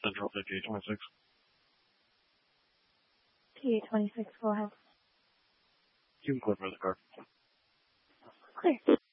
Central 5826. 5826, go ahead. You can clear for the car. Clear.